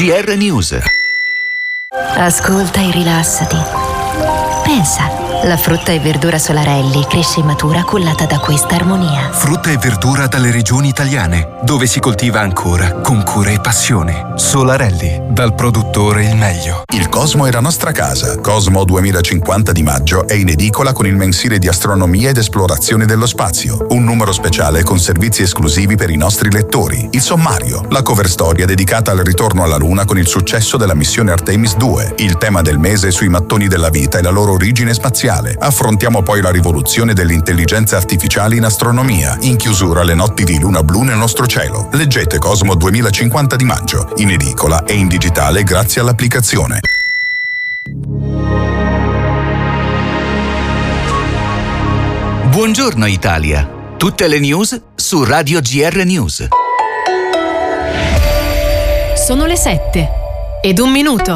GR News. Ascolta e rilassati. Pensa, la frutta e verdura Solarelli cresce e matura cullata da questa armonia. Frutta e verdura dalle regioni italiane, dove si coltiva ancora con cura e passione. Solarelli, dal produttore il meglio. Il Cosmo è la nostra casa. Cosmo 2050 di maggio è in edicola con il mensile di astronomia ed esplorazione dello spazio. Un numero speciale con servizi esclusivi per i nostri lettori. Il sommario, la cover storia dedicata al ritorno alla Luna con il successo della missione Artemis 2. Il tema del mese sui mattoni della vita e la loro origine spaziale. Affrontiamo poi la rivoluzione dell'intelligenza artificiale in astronomia. In chiusura le notti di luna blu nel nostro cielo. Leggete Cosmo 2050 di maggio, in edicola e in digitale grazie all'applicazione. Buongiorno Italia. Tutte le news su Radio GR News. Sono le 7:01.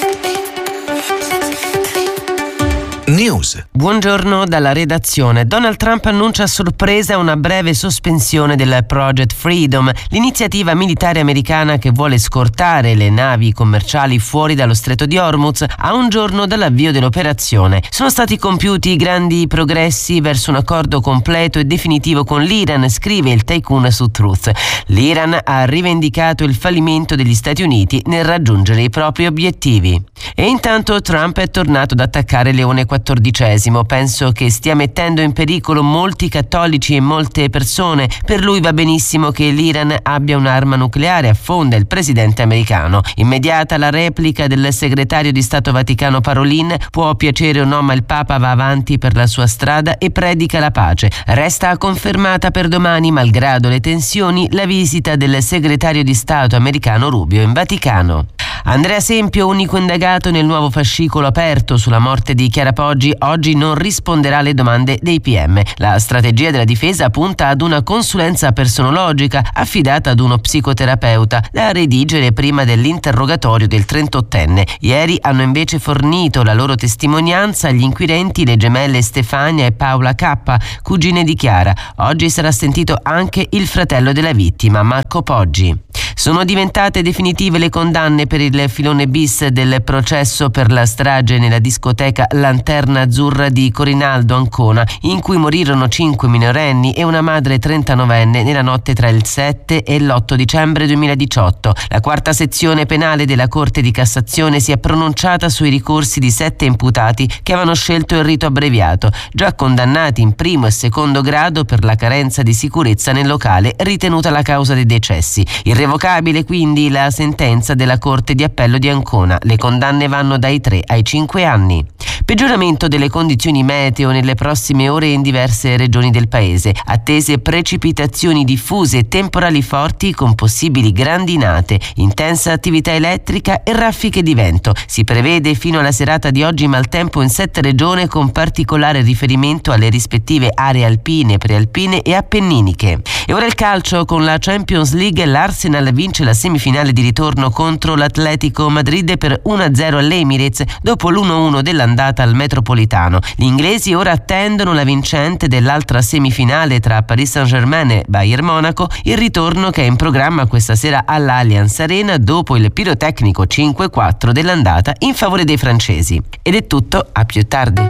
News. Buongiorno dalla redazione. Donald Trump annuncia a sorpresa una breve sospensione del Project Freedom, l'iniziativa militare americana che vuole scortare le navi commerciali fuori dallo Stretto di Hormuz a un giorno dall'avvio dell'operazione. Sono stati compiuti grandi progressi verso un accordo completo e definitivo con l'Iran, scrive il tycoon su Truth. L'Iran ha rivendicato il fallimento degli Stati Uniti nel raggiungere i propri obiettivi. E intanto Trump è tornato ad attaccare Leone XIV. Penso che stia mettendo in pericolo molti cattolici e molte persone. Per lui va benissimo che l'Iran abbia un'arma nucleare, affonda il presidente americano. Immediata la replica del segretario di Stato Vaticano Parolin. Può piacere o no, ma il Papa va avanti per la sua strada e predica la pace. Resta confermata per domani, malgrado le tensioni, la visita del segretario di Stato americano Rubio in Vaticano. Andrea Sempio, unico indagato nel nuovo fascicolo aperto sulla morte di Chiara Poggi, oggi non risponderà alle domande dei PM. La strategia della difesa punta ad una consulenza personologica affidata ad uno psicoterapeuta da redigere prima dell'interrogatorio del 38enne. Ieri hanno invece fornito la loro testimonianza agli inquirenti le gemelle Stefania e Paola K, cugine di Chiara. Oggi sarà sentito anche il fratello della vittima, Marco Poggi. Sono diventate definitive le condanne per il filone bis del processo per la strage nella discoteca Lanterna Azzurra di Corinaldo, Ancona, in cui morirono 5 minorenni e una madre 39enne nella notte tra il 7 e l'8 dicembre 2018. La quarta sezione penale della Corte di Cassazione si è pronunciata sui ricorsi di 7 imputati che avevano scelto il rito abbreviato, già condannati in primo e secondo grado per la carenza di sicurezza nel locale ritenuta la causa dei decessi. Irrevocabile quindi la sentenza della Corte di Appello di Ancona. Le condanne vanno dai 3 ai 5 anni. Peggioramento delle condizioni meteo nelle prossime ore in diverse regioni del paese. Attese precipitazioni diffuse e temporali forti con possibili grandinate, intensa attività elettrica e raffiche di vento. Si prevede fino alla serata di oggi maltempo in 7 regioni con particolare riferimento alle rispettive aree alpine, prealpine e appenniniche. E ora il calcio. Con la Champions League l'Arsenal vince la semifinale di ritorno contro l'Atletico Madrid per 1-0 all'Emirates dopo l'1-1 dell'andata al Metropolitano. Gli inglesi ora attendono la vincente dell'altra semifinale tra Paris Saint-Germain e Bayern Monaco, il ritorno che è in programma questa sera all'Allianz Arena dopo il pirotecnico 5-4 dell'andata in favore dei francesi. Ed è tutto, a più tardi.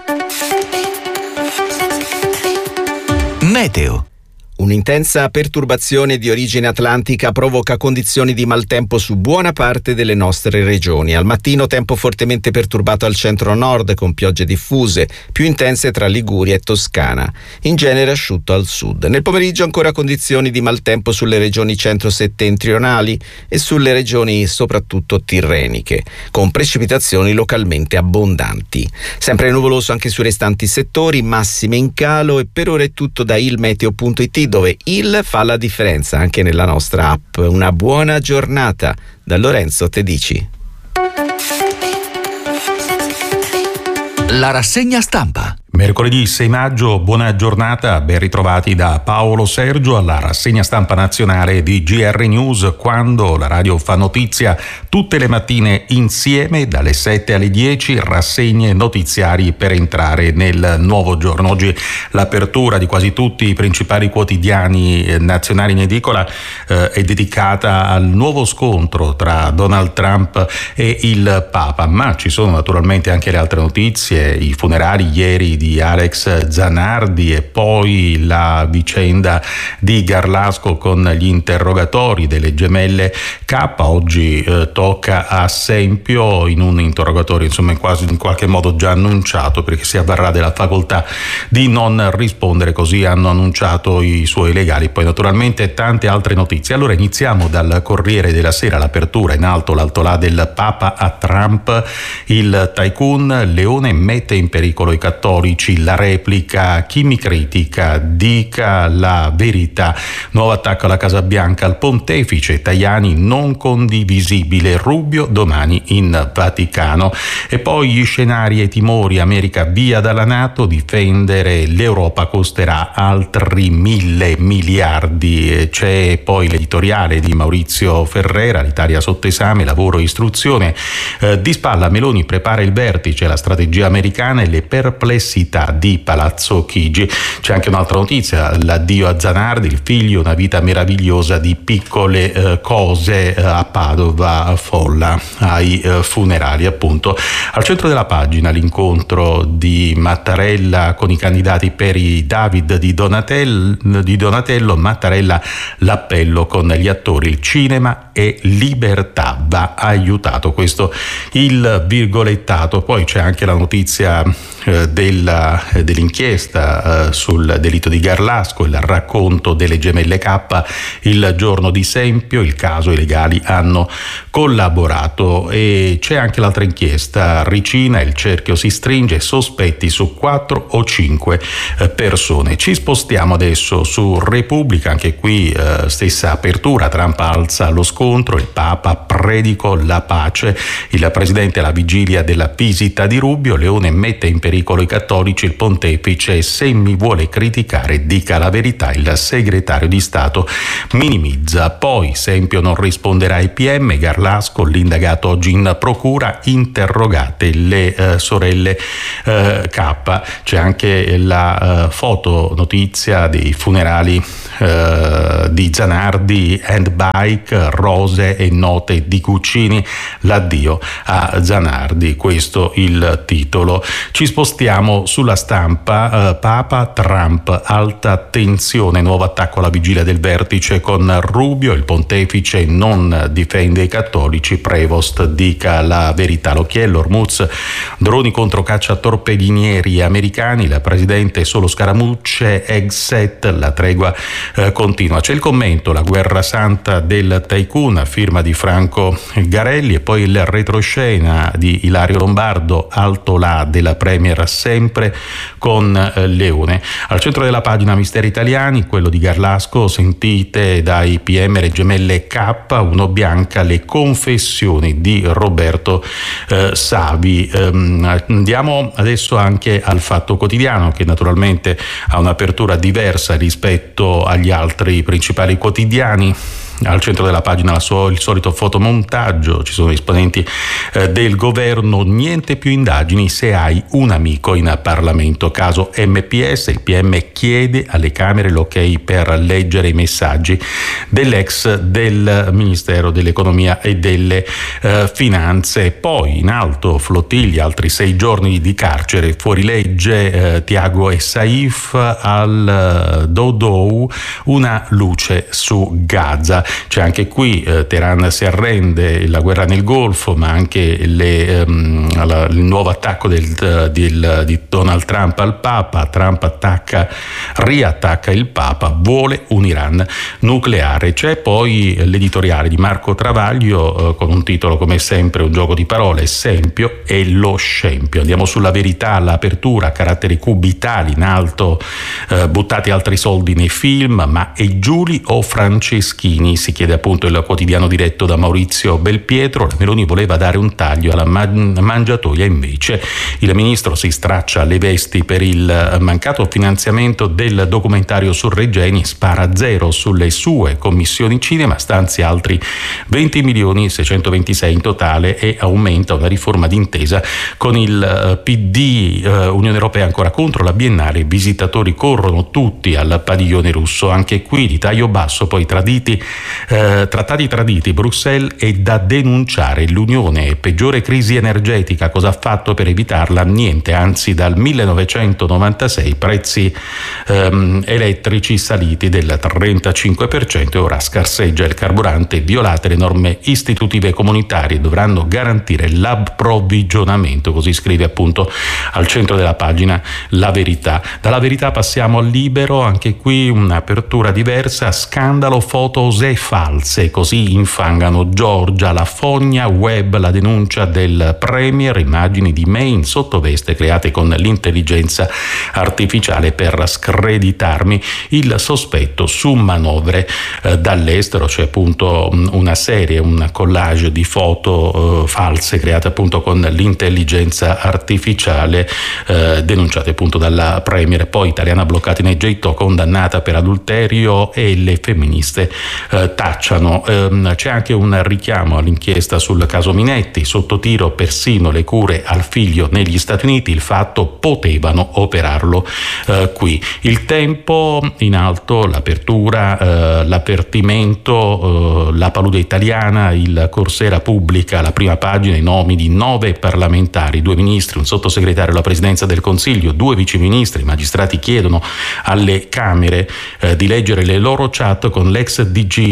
Meteo. Un'intensa perturbazione di origine atlantica provoca condizioni di maltempo su buona parte delle nostre regioni. Al mattino tempo fortemente perturbato al centro-nord con piogge diffuse, più intense tra Liguria e Toscana. In genere asciutto al sud. Nel pomeriggio ancora condizioni di maltempo sulle regioni centro-settentrionali e sulle regioni soprattutto tirreniche, con precipitazioni localmente abbondanti. Sempre nuvoloso anche sui restanti settori, massime in calo, e per ora è tutto da ilmeteo.it, dove il fa la differenza anche nella nostra app. Una buona giornata da Lorenzo Tedici. La rassegna stampa. Mercoledì 6 maggio, buona giornata, ben ritrovati da Paolo Sergio alla rassegna stampa nazionale di GR News, quando la radio fa notizia tutte le mattine insieme dalle 7 alle 10, rassegne notiziari per entrare nel nuovo giorno. Oggi l'apertura di quasi tutti i principali quotidiani nazionali in edicola è dedicata al nuovo scontro tra Donald Trump e il Papa, ma ci sono naturalmente anche le altre notizie, i funerali ieri di Alex Zanardi e poi la vicenda di Garlasco con gli interrogatori delle gemelle K. Oggi tocca a Sempio in un interrogatorio quasi in qualche modo già annunciato, perché si avvarrà della facoltà di non rispondere, così hanno annunciato i suoi legali. Poi naturalmente tante altre notizie. Allora iniziamo dal Corriere della Sera, l'apertura in alto l'altolà del Papa a Trump, il tycoon Leone mette in pericolo i cattolici, la replica, chi mi critica dica la verità, nuovo attacco alla Casa Bianca, al pontefice Tajani non condivisibile, Rubio domani in Vaticano. E poi gli scenari e i timori, America via dalla NATO, difendere l'Europa costerà altri 1.000 miliardi. C'è poi l'editoriale di Maurizio Ferrera, l'Italia sotto esame, lavoro e istruzione, di spalla Meloni prepara il vertice, la strategia americana e le perplessità di Palazzo Chigi. C'è anche un'altra notizia, l'addio a Zanardi, il figlio, una vita meravigliosa di piccole cose a Padova, folla ai funerali appunto. Al centro della pagina l'incontro di Mattarella con i candidati per i David di Donatello, Mattarella l'appello con gli attori, il cinema e libertà va aiutato, questo il virgolettato. Poi c'è anche la notizia dell'inchiesta sul delitto di Garlasco, il racconto delle gemelle K, il giorno di Sempio, il caso, i legali hanno collaborato. E c'è anche l'altra inchiesta, Ricina, il cerchio si stringe, sospetti su 4 o 5 persone. Ci spostiamo adesso su Repubblica, anche qui stessa apertura, Trump alza lo scontro, il Papa predico la pace, il presidente alla vigilia della visita di Rubio, Leone mette in pericolo i cattolici, il pontefice se mi vuole criticare dica la verità, il segretario di Stato minimizza. Poi Sempio non risponderà ai PM, Garlasco l'indagato oggi in procura, interrogate le sorelle K. C'è anche la foto notizia dei funerali di Zanardi, handbike, rose e note di Guccini, l'addio a Zanardi, questo il titolo. Ci spostiamo sulla Stampa, Papa Trump, alta tensione, nuovo attacco alla vigilia del vertice con Rubio, il pontefice non difende i cattolici, Prevost dica la verità, l'occhiello, Hormuz, droni contro cacciatorpedinieri americani, la presidente solo scaramucce, exit, la tregua continua. C'è il commento, la guerra santa del tycoon, firma di Franco Garelli, e poi il retroscena di Ilario Lombardo, alto là della Premier sempre con Leone. Al centro della pagina misteri italiani, quello di Garlasco, sentite dai PM le gemelle K, uno bianca, le confessioni di Roberto Savi. Andiamo adesso anche al Fatto Quotidiano, che naturalmente ha un'apertura diversa rispetto agli altri principali quotidiani. Al centro della pagina il solito fotomontaggio, ci sono esponenti del governo, niente più indagini se hai un amico in Parlamento, caso MPS, il PM chiede alle Camere l'ok per leggere i messaggi dell'ex del Ministero dell'Economia e delle Finanze. Poi in alto flottiglia, altri 6 giorni di carcere, fuorilegge Tiago e Saif al Doudou, una luce su Gaza. C'è anche qui Teheran si arrende, la guerra nel Golfo, ma anche il nuovo attacco di Donald Trump al Papa. Trump riattacca il Papa, vuole un Iran nucleare. C'è poi l'editoriale di Marco Travaglio con un titolo come sempre un gioco di parole, Sempio e lo scempio. Andiamo sulla Verità, all'apertura, caratteri cubitali in alto, buttati altri soldi nei film, ma e Giuli o Franceschini? Salvini, si chiede appunto il quotidiano diretto da Maurizio Belpietro. La Meloni voleva dare un taglio alla mangiatoia, invece il ministro si straccia le vesti per il mancato finanziamento del documentario su Regeni, spara zero sulle sue commissioni cinema, stanzia altri 20.626 in totale e aumenta una riforma d'intesa con il PD. Unione Europea ancora contro la Biennale, visitatori corrono tutti al padiglione russo. Anche qui di taglio basso, poi trattati traditi, Bruxelles è da denunciare. L'Unione, peggiore crisi energetica, cosa ha fatto per evitarla? Niente, anzi dal 1996 prezzi elettrici saliti del 35% e ora scarseggia il carburante. Violate le norme istitutive comunitarie, dovranno garantire l'approvvigionamento, così scrive appunto al centro della pagina La Verità. Dalla Verità passiamo al Libero, anche qui un'apertura diversa, scandalo fotos false, così infangano Giorgia, la fogna web, la denuncia del premier, immagini di me in sottoveste create con l'intelligenza artificiale per screditarmi, il sospetto su manovre dall'estero. C'è appunto una serie, un collage di foto false create appunto con l'intelligenza artificiale, denunciate appunto dalla premier. Poi italiana bloccata in Egitto, condannata per adulterio e le femministe tacciano. C'è anche un richiamo all'inchiesta sul caso Minetti, sotto tiro persino le cure al figlio negli Stati Uniti, il fatto potevano operarlo qui. Il Tempo in alto, l'apertura, l'avvertimento, la palude italiana, il Corsera pubblica la prima pagina, i nomi di 9 parlamentari, 2 ministri, un sottosegretario alla presidenza del Consiglio, 2 viceministri. I magistrati chiedono alle Camere di leggere le loro chat con l'ex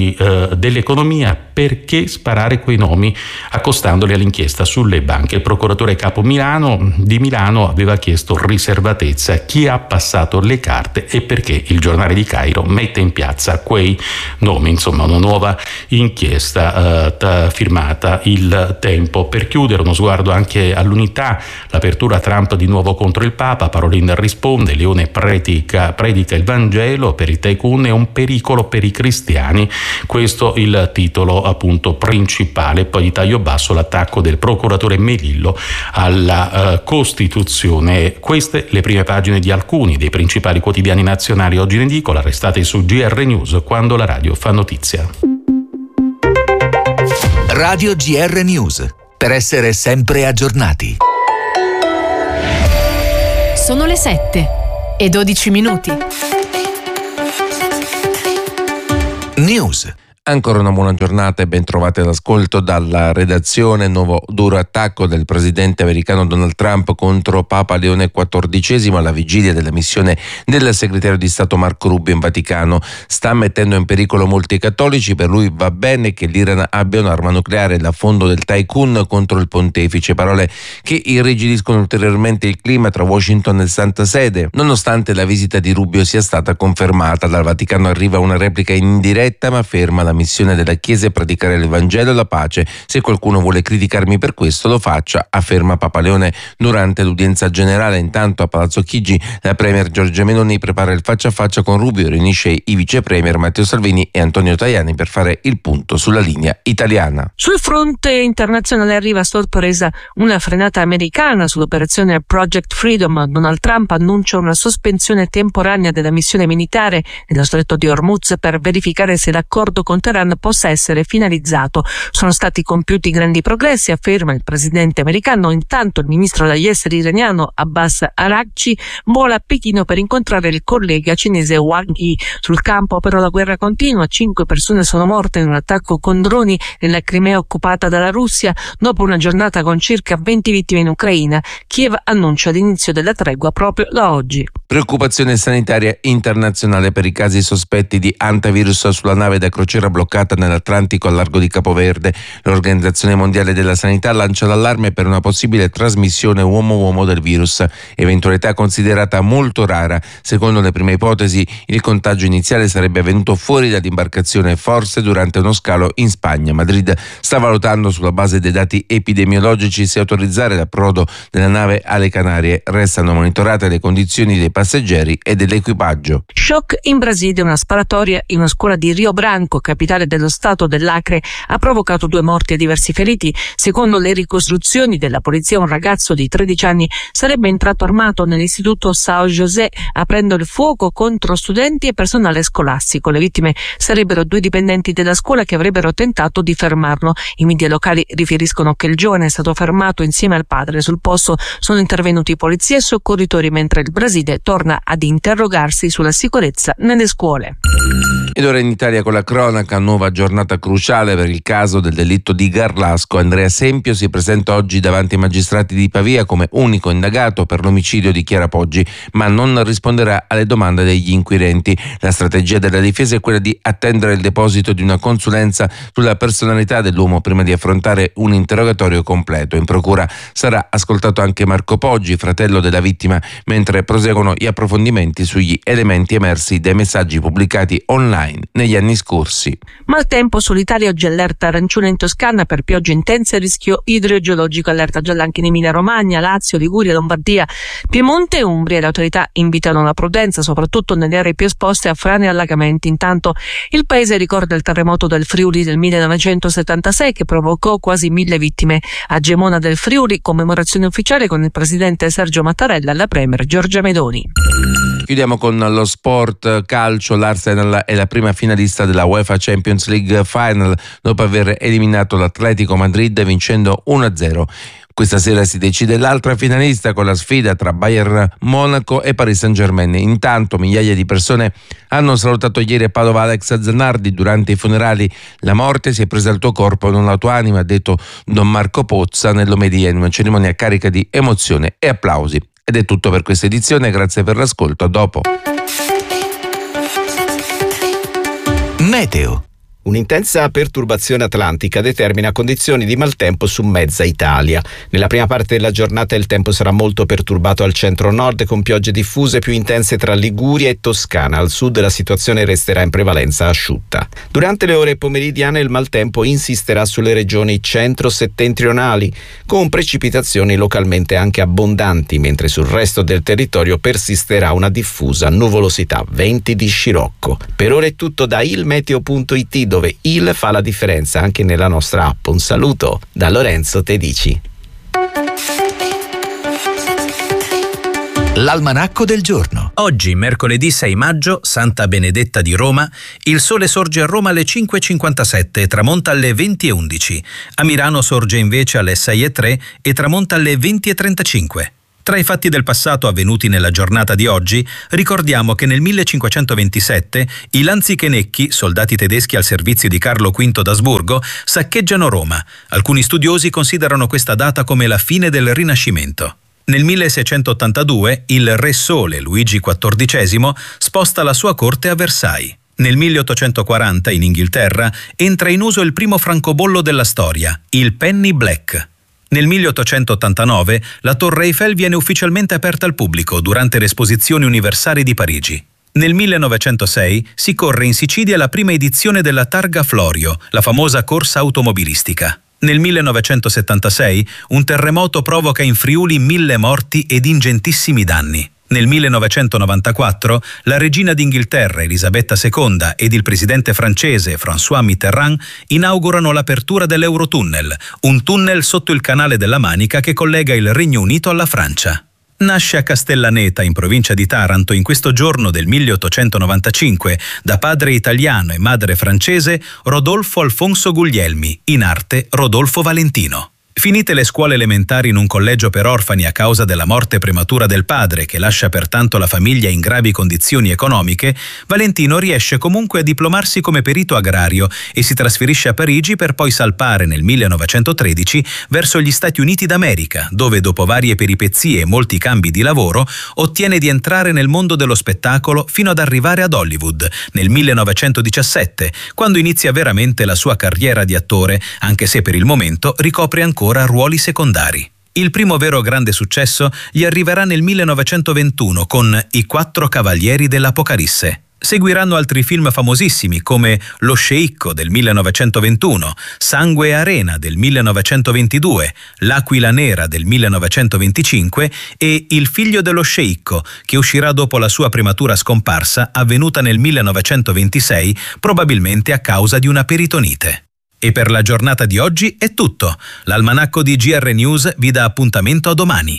DG dell'economia. Perché sparare quei nomi accostandoli all'inchiesta sulle banche? Il procuratore capo di Milano aveva chiesto riservatezza. Chi ha passato le carte e perché il Giornale di Cairo mette in piazza quei nomi? Insomma, una nuova inchiesta firmata Il Tempo. Per chiudere, uno sguardo anche all'Unità, l'apertura Trump di nuovo contro il Papa, Parolin risponde, Leone predica il Vangelo, per i tycoon è un pericolo per i cristiani, questo il titolo appunto principale. Poi di taglio basso l'attacco del procuratore Melillo alla Costituzione. Queste le prime pagine di alcuni dei principali quotidiani nazionali oggi in edicola. Restate su GR News, quando la radio fa notizia. Radio GR News, per essere sempre aggiornati. Sono le 7:12. News. Ancora una buona giornata e ben trovate all'ascolto dalla redazione. Nuovo duro attacco del presidente americano Donald Trump contro Papa Leone XIV alla vigilia della missione del segretario di Stato Marco Rubio in Vaticano. Sta mettendo in pericolo molti cattolici. Per lui va bene che l'Iran abbia un'arma nucleare, l'affondo del tycoon contro il pontefice. Parole che irrigidiscono ulteriormente il clima tra Washington e Santa Sede. Nonostante la visita di Rubio sia stata confermata, dal Vaticano arriva una replica indiretta ma ferma. La missione della Chiesa è predicare il Vangelo e la pace. Se qualcuno vuole criticarmi per questo lo faccia, afferma Papa Leone durante l'udienza generale. Intanto a Palazzo Chigi la premier Giorgia Meloni prepara il faccia a faccia con Rubio, riunisce i vice premier Matteo Salvini e Antonio Tajani per fare il punto sulla linea italiana. Sul fronte internazionale arriva a sorpresa una frenata americana sull'operazione Project Freedom. Donald Trump annuncia una sospensione temporanea della missione militare nello stretto di Hormuz per verificare se l'accordo con Teheran possa essere finalizzato. Sono stati compiuti grandi progressi, afferma il presidente americano. Intanto il ministro degli esteri iraniano Abbas Araghchi vola a Pechino per incontrare il collega cinese Wang Yi. Sul campo però la guerra continua. 5 persone sono morte in un attacco con droni nella Crimea occupata dalla Russia. Dopo una giornata con circa 20 vittime in Ucraina, Kiev annuncia l'inizio della tregua proprio da oggi. Preoccupazione sanitaria internazionale per i casi sospetti di antivirus sulla nave da crociera bloccata nell'Atlantico al largo di Capoverde. L'Organizzazione Mondiale della Sanità lancia l'allarme per una possibile trasmissione uomo-uomo del virus, eventualità considerata molto rara. Secondo le prime ipotesi, il contagio iniziale sarebbe avvenuto fuori dall'imbarcazione, forse durante uno scalo in Spagna. Madrid sta valutando sulla base dei dati epidemiologici se autorizzare l'approdo della nave alle Canarie. Restano monitorate le condizioni dei passeggeri e dell'equipaggio. Shock in Brasile, una sparatoria in una scuola di Rio Branco, capitale capitale dello stato dell'Acre, ha provocato 2 morti e diversi feriti. Secondo le ricostruzioni della polizia, un ragazzo di 13 anni sarebbe entrato armato nell'istituto São José, aprendo il fuoco contro studenti e personale scolastico. Le vittime sarebbero 2 dipendenti della scuola che avrebbero tentato di fermarlo. I media locali riferiscono che il giovane è stato fermato insieme al padre. Sul posto sono intervenuti polizia e soccorritori, mentre il Brasile torna ad interrogarsi sulla sicurezza nelle scuole. Ed ora in Italia con la cronaca, nuova giornata cruciale per il caso del delitto di Garlasco. Andrea Sempio si presenta oggi davanti ai magistrati di Pavia come unico indagato per l'omicidio di Chiara Poggi, ma non risponderà alle domande degli inquirenti. La strategia della difesa è quella di attendere il deposito di una consulenza sulla personalità dell'uomo prima di affrontare un interrogatorio completo. In procura sarà ascoltato anche Marco Poggi, fratello della vittima, mentre proseguono gli approfondimenti sugli elementi emersi dai messaggi pubblicati online negli anni scorsi. Maltempo sull'Italia, oggi allerta arancione in Toscana per piogge intense e rischio idrogeologico, allerta gialla anche in Emilia Romagna, Lazio, Liguria, Lombardia, Piemonte e Umbria. Le autorità invitano la prudenza soprattutto nelle aree più esposte a frane e allagamenti. Intanto il paese ricorda il terremoto del Friuli del 1976 che provocò quasi 1000 vittime. A Gemona del Friuli, commemorazione ufficiale con il presidente Sergio Mattarella e la premier Giorgia Meloni. Chiudiamo con lo sport calcio. L'Arsenal è la prima finalista della UEFA Champions League Final dopo aver eliminato l'Atletico Madrid vincendo 1-0. Questa sera si decide l'altra finalista con la sfida tra Bayern Monaco e Paris Saint-Germain. Intanto migliaia di persone hanno salutato ieri a Padova Alex Zanardi durante i funerali. La morte si è presa al tuo corpo, non la tua anima, ha detto Don Marco Pozza nell'omelia in una cerimonia carica di emozione e applausi. Ed è tutto per questa edizione, grazie per l'ascolto, a dopo. Meteo. Un'intensa perturbazione atlantica determina condizioni di maltempo su mezza Italia. Nella prima parte della giornata il tempo sarà molto perturbato al centro-nord con piogge diffuse più intense tra Liguria e Toscana. Al sud la situazione resterà in prevalenza asciutta. Durante le ore pomeridiane il maltempo insisterà sulle regioni centro-settentrionali con precipitazioni localmente anche abbondanti, mentre sul resto del territorio persisterà una diffusa nuvolosità, venti di scirocco. Per ora è tutto da ilmeteo.it, dove il fa la differenza anche nella nostra app. Un saluto da Lorenzo Tedici. L'almanacco del giorno. Oggi, mercoledì 6 maggio, Santa Benedetta di Roma, il sole sorge a Roma alle 5:57 e tramonta alle 20:11. A Milano sorge invece alle 6:03 e tramonta alle 20:35. Tra i fatti del passato avvenuti nella giornata di oggi, ricordiamo che nel 1527 i Lanzichenecchi, soldati tedeschi al servizio di Carlo V d'Asburgo, saccheggiano Roma. Alcuni studiosi considerano questa data come la fine del Rinascimento. Nel 1682 il Re Sole, Luigi XIV, sposta la sua corte a Versailles. Nel 1840 in Inghilterra entra in uso il primo francobollo della storia, il penny black. Nel 1889 la Torre Eiffel viene ufficialmente aperta al pubblico durante le Esposizioni Universali di Parigi. Nel 1906 si corre in Sicilia la prima edizione della Targa Florio, la famosa corsa automobilistica. Nel 1976 un terremoto provoca in Friuli 1000 morti ed ingentissimi danni. Nel 1994 la regina d'Inghilterra Elisabetta II ed il presidente francese François Mitterrand inaugurano l'apertura dell'Eurotunnel, un tunnel sotto il canale della Manica che collega il Regno Unito alla Francia. Nasce a Castellaneta, in provincia di Taranto, in questo giorno del 1895, da padre italiano e madre francese, Rodolfo Alfonso Guglielmi, in arte Rodolfo Valentino. Finite le scuole elementari in un collegio per orfani a causa della morte prematura del padre, che lascia pertanto la famiglia in gravi condizioni economiche, Valentino riesce comunque a diplomarsi come perito agrario e si trasferisce a Parigi per poi salpare nel 1913 verso gli Stati Uniti d'America, dove dopo varie peripezie e molti cambi di lavoro ottiene di entrare nel mondo dello spettacolo fino ad arrivare ad Hollywood nel 1917, quando inizia veramente la sua carriera di attore, anche se per il momento ricopre ancora ruoli secondari. Il primo vero grande successo gli arriverà nel 1921 con I Quattro Cavalieri dell'Apocalisse. Seguiranno altri film famosissimi come Lo sceicco del 1921, Sangue e arena del 1922, L'aquila nera del 1925 e Il figlio dello sceicco, che uscirà dopo la sua prematura scomparsa avvenuta nel 1926, probabilmente a causa di una peritonite. E per la giornata di oggi è tutto. L'almanacco di GR News vi dà appuntamento a domani.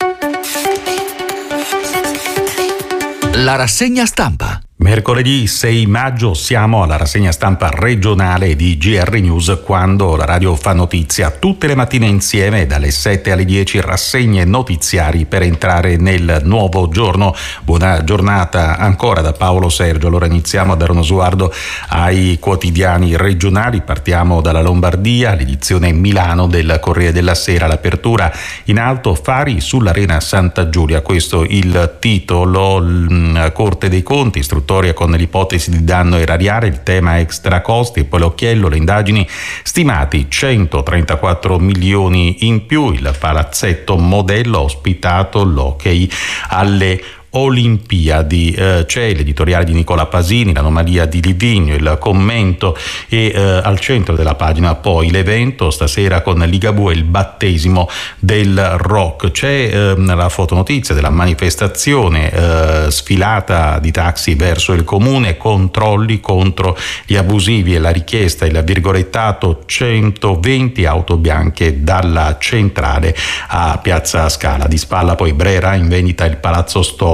La rassegna stampa. Mercoledì 6 maggio siamo alla rassegna stampa regionale di GR News, quando la radio fa notizia tutte le mattine insieme dalle 7 alle 10, rassegne notiziari per entrare nel nuovo giorno. Buona giornata ancora da Paolo Sergio. Allora iniziamo a dare uno sguardo ai quotidiani regionali. Partiamo dalla Lombardia, l'edizione Milano del Corriere della Sera, l'apertura in alto, Fari sull'Arena Santa Giulia, questo il titolo. Corte dei Conti, istruttoria con l'ipotesi di danno erariale, il tema extra costi e poi l'occhiello, le indagini, stimati 134 milioni in più, il palazzetto modello ha ospitato l'hockey alle Olimpiadi. C'è l'editoriale di Nicola Pasini, l'anomalia di Livigno, il commento e al centro della pagina poi l'evento stasera con Ligabue, il battesimo del rock. C'è la fotonotizia della manifestazione, sfilata di taxi verso il comune, controlli contro gli abusivi e la richiesta, il virgolettato 120 auto bianche dalla centrale a Piazza Scala. Di spalla poi Brera, in vendita il palazzo storico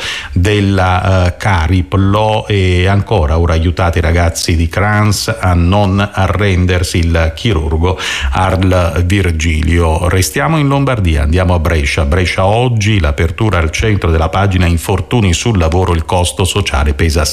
della Cariplo, e ancora ora aiutate i ragazzi di Crans a non arrendersi, il chirurgo Arl Virgilio. Restiamo in Lombardia, andiamo a Brescia. Brescia oggi, l'apertura al centro della pagina, infortuni sul lavoro, il costo sociale pesa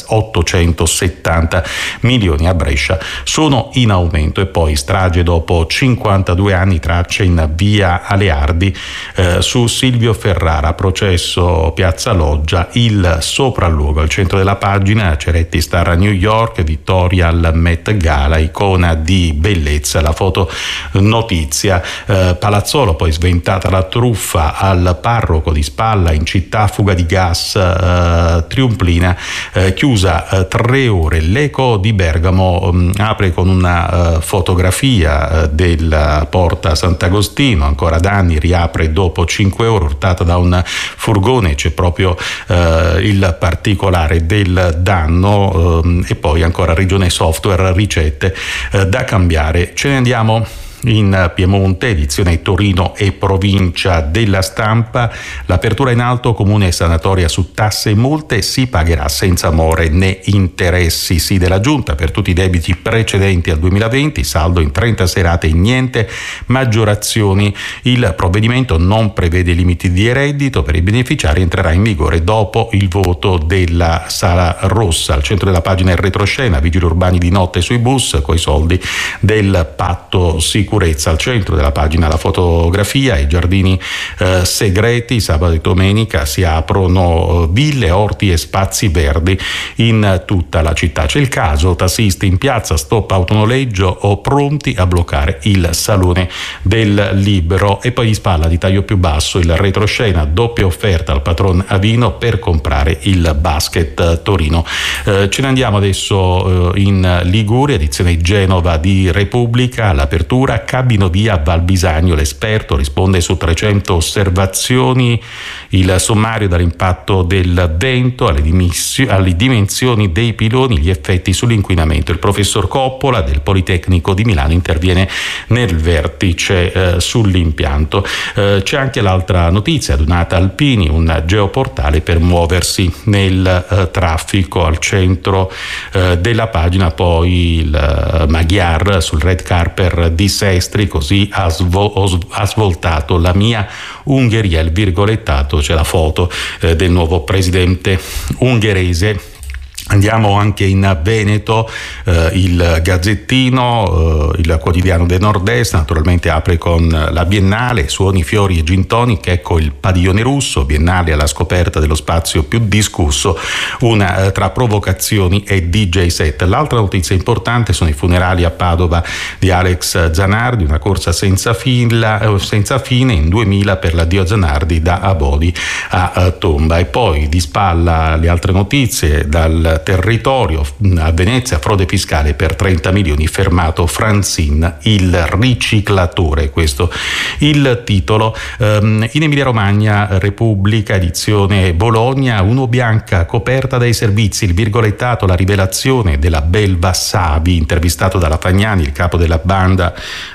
870 milioni a Brescia, sono in aumento. E poi strage dopo 52 anni, tracce in via Aleardi su Silvio Ferrara, processo Piazza Loggia, il sopralluogo. Al centro della pagina Ceretti star a New York, vittoria al Met Gala, icona di bellezza, la foto notizia. Palazzolo, poi sventata la truffa al parroco, di spalla in città fuga di gas, Triumplina chiusa 3 ore. L'Eco di Bergamo apre con una fotografia della porta Sant'Agostino, ancora danni, riapre dopo 5 ore, urtata da un furgone, c'è proprio il particolare del danno. E poi ancora Regione Software, ricette da cambiare. Ce ne andiamo in Piemonte, edizione Torino e provincia della Stampa, l'apertura in alto, comune sanatoria su tasse e multe, si pagherà senza more né interessi. Sì della Giunta per tutti i debiti precedenti al 2020, saldo in 30 serate e niente maggiorazioni. Il provvedimento non prevede limiti di reddito per i beneficiari, entrerà in vigore dopo il voto della Sala Rossa. Al centro della pagina il retroscena, vigili urbani di notte sui bus coi soldi del patto sicurezza. Al centro della pagina la fotografia, i giardini segreti, sabato e domenica si aprono ville, orti e spazi verdi in tutta la città. C'è il caso tassisti in piazza, stop autonoleggio o pronti a bloccare il Salone del Libero. E poi di spalla, di taglio più basso, il retroscena, doppia offerta al patron Avino per comprare il basket Torino. Ce ne andiamo adesso in Liguria, edizione Genova di Repubblica, l'apertura, cabino via Val Bisagno, l'esperto risponde su 300 osservazioni, il sommario dall'impatto del vento alle dimensioni dei piloni, gli effetti sull'inquinamento. Il professor Coppola del Politecnico di Milano interviene nel vertice sull'impianto. C'è anche l'altra notizia, Donata Alpini, un geoportale per muoversi nel traffico. Al centro della pagina poi il Magyar sul red carpet di Sestri, così ha svoltato la mia Ungheria, il virgolettato, c'è la foto del nuovo presidente ungherese. Andiamo anche in Veneto, il Gazzettino, il quotidiano del Nord-Est, naturalmente apre con la Biennale, suoni, fiori e gin tonic, ecco il padiglione russo, Biennale alla scoperta dello spazio più discusso, una tra provocazioni e DJ set. L'altra notizia importante sono i funerali a Padova di Alex Zanardi, una corsa senza fine in 2000 per l'addio a Zanardi da Abodi a Tomba. E poi di spalla le altre notizie dal il territorio. A Venezia frode fiscale per 30 milioni, fermato Franzin il riciclatore, questo il titolo. In Emilia Romagna, Repubblica, edizione Bologna, uno bianca coperta dai servizi, il virgolettato, la rivelazione della belva Savi, intervistato dalla Fagnani, il capo della banda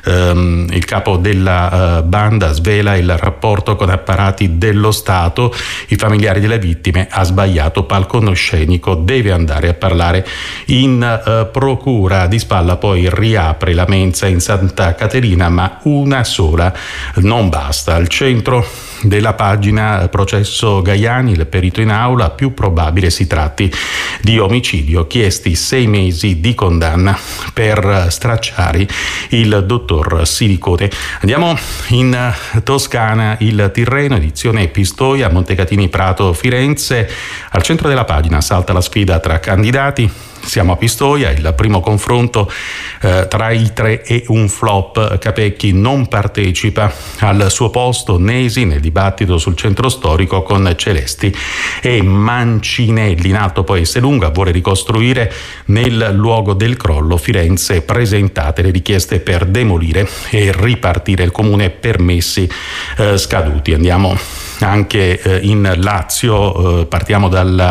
svela il rapporto con apparati dello Stato, i familiari delle vittime, ha sbagliato palcoscenico, deve andare a parlare in procura. Di spalla poi riapre la mensa in Santa Caterina, ma una sola non basta. Al centro della pagina processo Gaiani, il perito in aula, più probabile si tratti di omicidio, chiesti 6 mesi di condanna per stracciare il dottor Silicone. Andiamo in Toscana, il Tirreno, edizione Pistoia, Montecatini Prato Firenze. Al centro della pagina salta la sfida tra candidati. Siamo a Pistoia, il primo confronto tra i 3 è un flop. Capecchi non partecipa, al suo posto Nesi nel dibattito sul centro storico con Celesti e Mancinelli. In alto poi Esselunga vuole ricostruire nel luogo del crollo. Firenze, presentate le richieste per demolire e ripartire il comune, permessi scaduti. Anche in Lazio, partiamo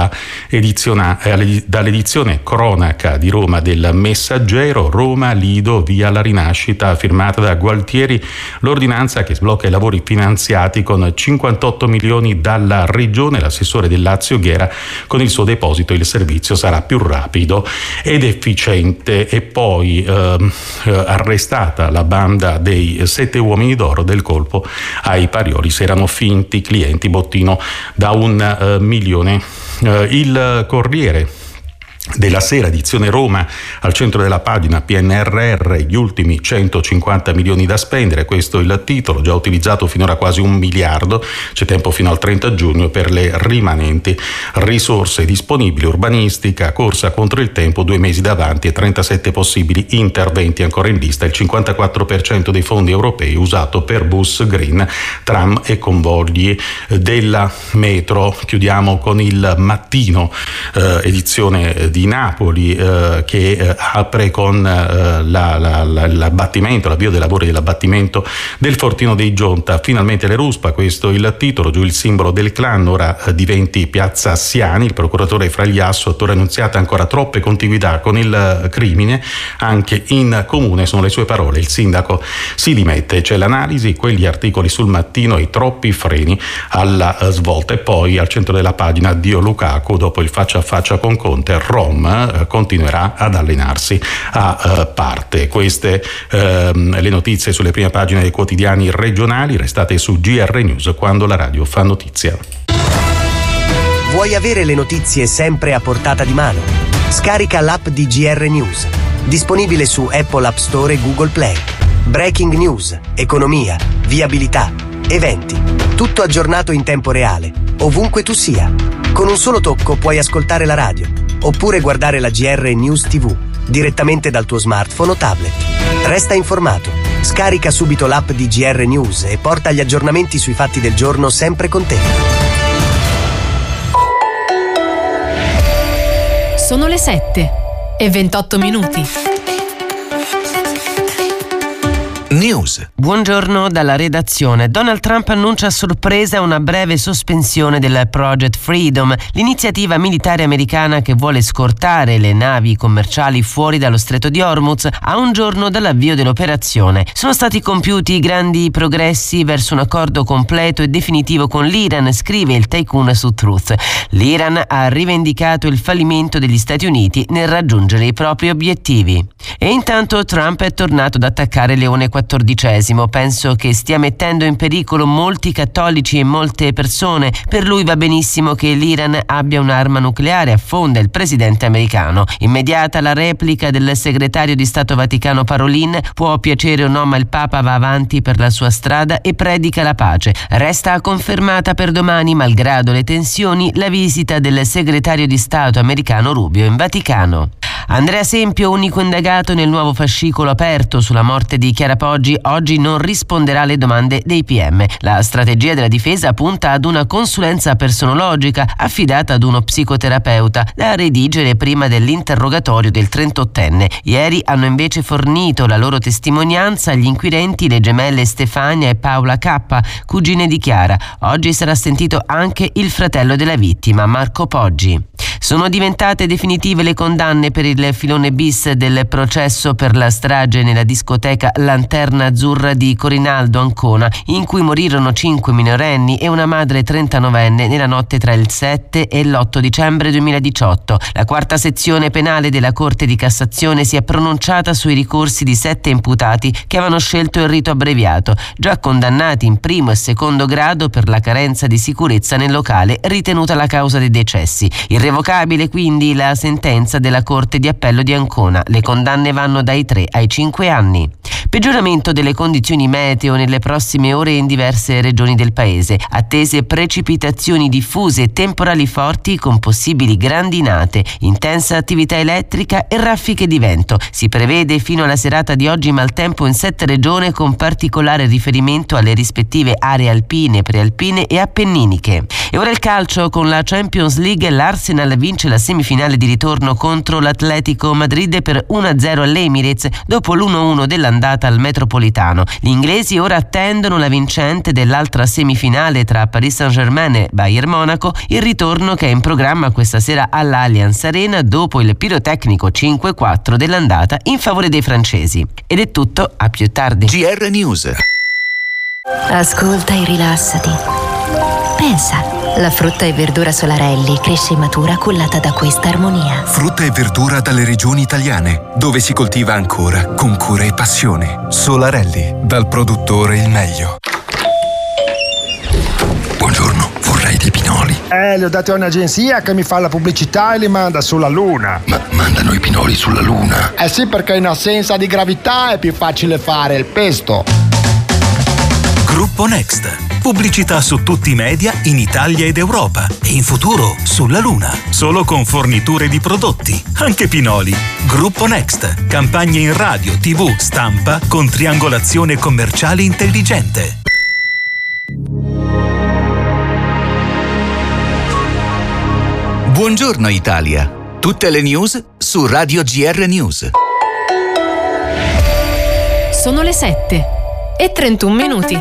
dall'edizione cronaca di Roma del Messaggero. Roma, Lido, via la rinascita, firmata da Gualtieri, l'ordinanza che sblocca i lavori finanziati con 58 milioni dalla regione. L'assessore del Lazio Ghiera: con il suo deposito il servizio sarà più rapido ed efficiente. E poi arrestata la banda dei 7 uomini d'oro del colpo ai Parioli, se erano finti clienti, bottino da 1 milione. Il Corriere della Sera, edizione Roma, al centro della pagina PNRR, gli ultimi 150 milioni da spendere, questo è il titolo, già utilizzato finora quasi 1 miliardo, c'è tempo fino al 30 giugno per le rimanenti risorse disponibili. Urbanistica, corsa contro il tempo, 2 mesi davanti e 37 possibili interventi ancora in lista, il 54% dei fondi europei usato per bus green, tram e convogli della metro. Chiudiamo con il Mattino, edizione di Napoli, che apre con l'abbattimento, l'avvio dei lavori dell'abbattimento del fortino dei Gionta. Finalmente le ruspa, questo è il titolo, giù il simbolo del clan, ora diventi piazza Assiani. Il procuratore Fragliasso: Torre Annunziata, ancora troppe contiguità con il crimine anche in comune, sono le sue parole. Il sindaco si dimette. C'è l'analisi, quegli articoli sul Mattino, i troppi freni alla svolta. E poi al centro della pagina addio Lukaku, dopo il faccia a faccia con Conte, continuerà ad allenarsi a parte. Queste le notizie sulle prime pagine dei quotidiani regionali. Restate su GR News, quando la radio fa notizia. Vuoi avere le notizie sempre a portata di mano? Scarica l'app di GR News, disponibile su Apple App Store e Google Play. Breaking news, economia, viabilità, eventi, tutto aggiornato in tempo reale, ovunque tu sia. Con un solo tocco puoi ascoltare la radio, oppure guardare la GR News TV direttamente dal tuo smartphone o tablet. Resta informato. Scarica subito l'app di GR News e porta gli aggiornamenti sui fatti del giorno sempre con te. Sono le 7:28. News. Buongiorno dalla redazione. Donald Trump annuncia a sorpresa una breve sospensione del Project Freedom, l'iniziativa militare americana che vuole scortare le navi commerciali fuori dallo stretto di Hormuz a un giorno dall'avvio dell'operazione. Sono stati compiuti grandi progressi verso un accordo completo e definitivo con l'Iran, scrive il tycoon su Truth. L'Iran ha rivendicato il fallimento degli Stati Uniti nel raggiungere i propri obiettivi. E intanto Trump è tornato ad attaccare Leone XIV. Penso che stia mettendo in pericolo molti cattolici e molte persone. Per lui va benissimo che l'Iran abbia un'arma nucleare, affonda il presidente americano. Immediata la replica del segretario di Stato Vaticano Parolin: può piacere o no, ma il Papa va avanti per la sua strada e predica la pace. Resta confermata per domani, malgrado le tensioni, la visita del segretario di Stato americano Rubio in Vaticano. Andrea Sempio, unico indagato nel nuovo fascicolo aperto sulla morte di Chiara Poggi, oggi non risponderà alle domande dei PM. La strategia della difesa punta ad una consulenza personologica affidata ad uno psicoterapeuta da redigere prima dell'interrogatorio del 38enne. Ieri hanno invece fornito la loro testimonianza agli inquirenti le gemelle Stefania e Paola K, cugine di Chiara. Oggi sarà sentito anche il fratello della vittima, Marco Poggi. Sono diventate definitive le condanne per il filone bis del processo per la strage nella discoteca Lanterna Azzurra di Corinaldo, Ancona, in cui morirono 5 minorenni e una madre 39enne nella notte tra il 7 e l'8 dicembre 2018. La quarta sezione penale della Corte di Cassazione si è pronunciata sui ricorsi di 7 imputati che avevano scelto il rito abbreviato, già condannati in primo e secondo grado per la carenza di sicurezza nel locale ritenuta la causa dei decessi. Irrevocabile quindi la sentenza della Corte di Appello di Ancona. Le condanne vanno dai 3 ai 5 anni. Peggioramento delle condizioni meteo nelle prossime ore in diverse regioni del paese. Attese precipitazioni diffuse e temporali forti con possibili grandinate, intensa attività elettrica e raffiche di vento. Si prevede fino alla serata di oggi maltempo in 7 regioni con particolare riferimento alle rispettive aree alpine, prealpine e appenniniche. E ora il calcio con la Champions League. L'Arsenal vince la semifinale di ritorno contro l'Atletico Madrid per 1-0 all'Emirates dopo l'1-1 dell'andata al Metropolitano. Gli inglesi ora attendono la vincente dell'altra semifinale tra Paris Saint-Germain e Bayern Monaco, il ritorno che è in programma questa sera all'Allianz Arena dopo il pirotecnico 5-4 dell'andata in favore dei francesi. Ed è tutto, a più tardi. GR News. Ascolta e rilassati. Pensa, la frutta e verdura Solarelli cresce e matura cullata da questa armonia. Frutta e verdura dalle regioni italiane, dove si coltiva ancora con cura e passione. Solarelli, dal produttore il meglio. Buongiorno, vorrei dei pinoli. Li ho dati a un'agenzia che mi fa la pubblicità e li manda sulla Luna. Ma mandano i pinoli sulla Luna? Sì, perché in assenza di gravità è più facile fare il pesto. Gruppo Next. Pubblicità su tutti i media in Italia ed Europa e in futuro sulla Luna. Solo con forniture di prodotti, anche pinoli. Gruppo Next. Campagne in radio, TV, stampa con triangolazione commerciale intelligente. Buongiorno Italia. Tutte le news su Radio GR News. Sono le 7:31.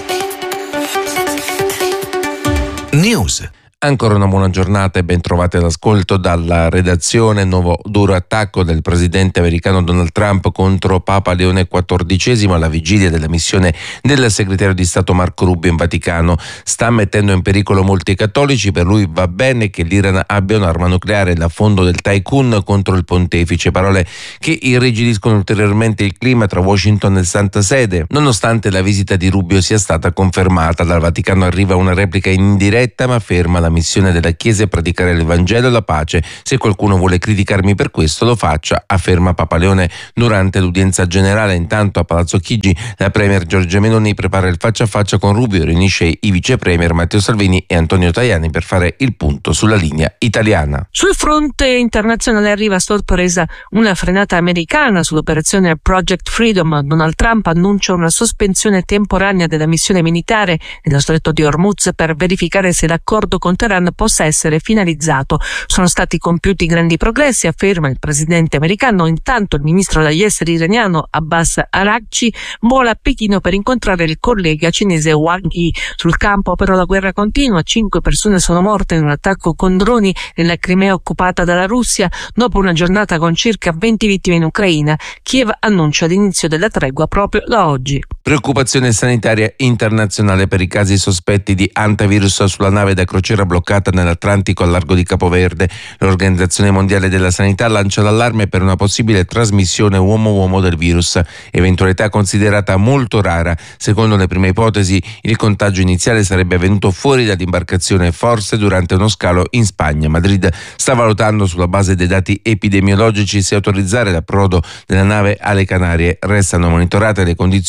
News. Ancora una buona giornata e ben trovate all'ascolto dalla redazione. Nuovo duro attacco del presidente americano Donald Trump contro Papa Leone XIV alla vigilia della missione del segretario di Stato Marco Rubio in Vaticano. Sta mettendo in pericolo molti cattolici. Per lui va bene che l'Iran abbia un'arma nucleare, l'affondo del tycoon contro il pontefice. Parole che irrigidiscono ulteriormente il clima tra Washington e Santa Sede. Nonostante la visita di Rubio sia stata confermata, dal Vaticano arriva una replica in diretta ma ferma. La missione della Chiesa è predicare il Vangelo e la pace. Se qualcuno vuole criticarmi per questo lo faccia, afferma Papa Leone durante l'udienza generale. Intanto a Palazzo Chigi la premier Giorgia Meloni prepara il faccia a faccia con Rubio, riunisce i vice premier Matteo Salvini e Antonio Tajani per fare il punto sulla linea italiana. Sul fronte internazionale arriva a sorpresa una frenata americana sull'operazione Project Freedom. Donald Trump annuncia una sospensione temporanea della missione militare nello stretto di Hormuz per verificare se l'accordo con Teheran possa essere finalizzato. Sono stati compiuti grandi progressi, afferma il presidente americano. Intanto il ministro degli esteri iraniano Abbas Araghchi vola a Pechino per incontrare il collega cinese Wang Yi. Sul campo però la guerra continua. 5 persone sono morte in un attacco con droni nella Crimea occupata dalla Russia. Dopo una giornata con circa 20 vittime in Ucraina, Kiev annuncia l'inizio della tregua proprio da oggi. Preoccupazione sanitaria internazionale per i casi sospetti di antivirus sulla nave da crociera bloccata nell'Atlantico al largo di Capoverde. L'Organizzazione Mondiale della Sanità lancia l'allarme per una possibile trasmissione uomo-uomo del virus, eventualità considerata molto rara. Secondo le prime ipotesi, il contagio iniziale sarebbe avvenuto fuori dall'imbarcazione, forse durante uno scalo in Spagna. Madrid sta valutando sulla base dei dati epidemiologici se autorizzare l'approdo della nave alle Canarie. Restano monitorate le condizioni dei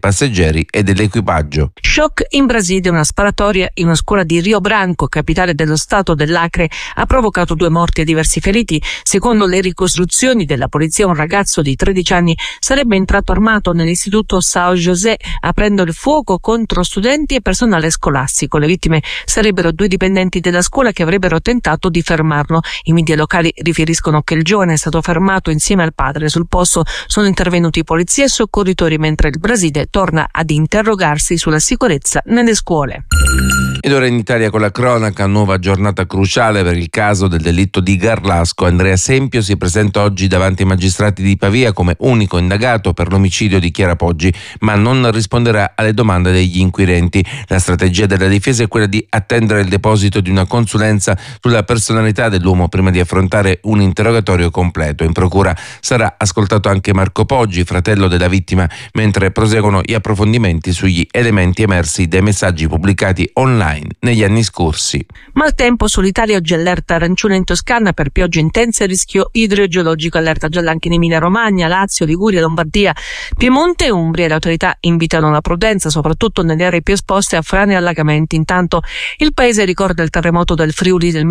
passeggeri e dell'equipaggio. Shock in Brasile, una sparatoria in una scuola di Rio Branco, capitale dello stato dell'Acre, ha provocato 2 morti e diversi feriti. Secondo le ricostruzioni della polizia, un ragazzo di 13 anni sarebbe entrato armato nell'istituto São José, aprendo il fuoco contro studenti e personale scolastico. Le vittime sarebbero 2 dipendenti della scuola che avrebbero tentato di fermarlo. I media locali riferiscono che il giovane è stato fermato insieme al padre. Sul posto sono intervenuti polizia e soccorritori, mentre il Brasile torna ad interrogarsi sulla sicurezza nelle scuole. Ed ora in Italia con la cronaca, nuova giornata cruciale per il caso del delitto di Garlasco. Andrea Sempio si presenta oggi davanti ai magistrati di Pavia come unico indagato per l'omicidio di Chiara Poggi, ma non risponderà alle domande degli inquirenti. La strategia della difesa è quella di attendere il deposito di una consulenza sulla personalità dell'uomo prima di affrontare un interrogatorio completo. In procura sarà ascoltato anche Marco Poggi, fratello della vittima, mentre proseguono gli approfondimenti sugli elementi emersi dai messaggi pubblicati online negli anni scorsi. Maltempo sull'Italia, oggi allerta arancione in Toscana per piogge intense e rischio idrogeologico, allerta gialla anche in Emilia Romagna, Lazio, Liguria, Lombardia, Piemonte e Umbria. Le autorità invitano la prudenza soprattutto nelle aree più esposte a frane e allagamenti. Intanto il paese ricorda il terremoto del Friuli del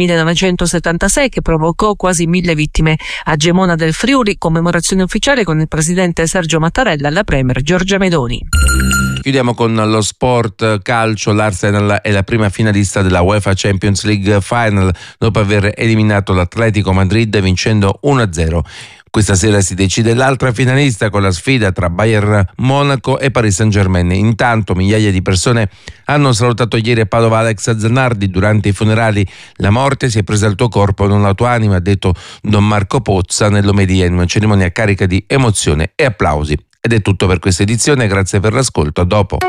1976 che provocò quasi 1000 vittime. A Gemona del Friuli, commemorazione ufficiale con il presidente Sergio Mattarella e la premier Giorgia Meloni. Chiudiamo con lo sport calcio. L'Arsenal è la prima finalista della UEFA Champions League Final dopo aver eliminato l'Atletico Madrid vincendo 1-0. Questa sera si decide l'altra finalista con la sfida tra Bayern Monaco e Paris Saint-Germain. Intanto migliaia di persone hanno salutato ieri a Padova Alex Zanardi durante i funerali. La morte si è presa al tuo corpo, non la tua anima, ha detto Don Marco Pozza nell'omelia in una cerimonia carica di emozione e applausi. Ed è tutto per questa edizione, grazie per l'ascolto, a dopo.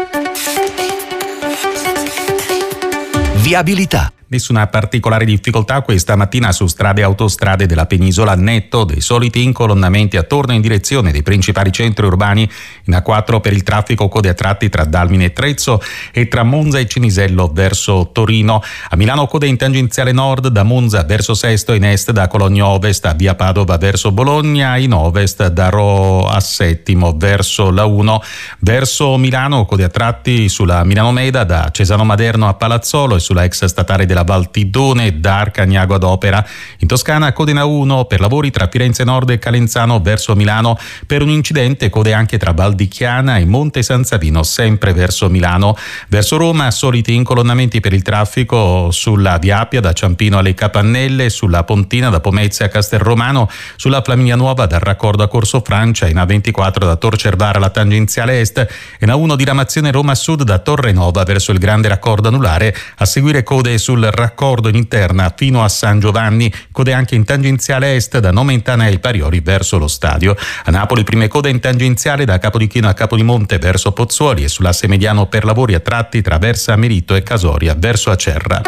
Viabilità. Nessuna particolare difficoltà questa mattina su strade e autostrade della penisola, netto dei soliti incolonnamenti attorno in direzione dei principali centri urbani. In A4 per il traffico, code a tratti tra Dalmine e Trezzo e tra Monza e Cinisello verso Torino. A Milano code in tangenziale nord da Monza verso Sesto, in est da Cologno Ovest a via Padova verso Bologna, in ovest da Ro a Settimo verso la 1. Verso Milano code a tratti sulla Milano Meda da Cesano Maderno a Palazzolo e sulla ex statale della Val Tidone da Arcagnago ad Opera. In Toscana code in A1 per lavori tra Firenze Nord e Calenzano verso Milano. Per un incidente code anche tra Val di Chiana e Monte San Savino sempre verso Milano. Verso Roma soliti incolonnamenti per il traffico sulla Via Appia da Ciampino alle Capannelle, sulla Pontina da Pomezia a Castelromano, sulla Flaminia Nuova dal raccordo a Corso Francia, in A24 da Tor Cervara alla tangenziale est e in A1 diramazione Roma Sud da Torre Nova verso il grande raccordo anulare. A seguire code sul raccordo in interna fino a San Giovanni, code anche in tangenziale est da Nomentana e Pariori verso lo stadio. A Napoli prime code in tangenziale da Capodichino a Capodimonte verso Pozzuoli e sull'asse mediano per lavori a tratti tra Versa Merito e Casoria verso Acerra.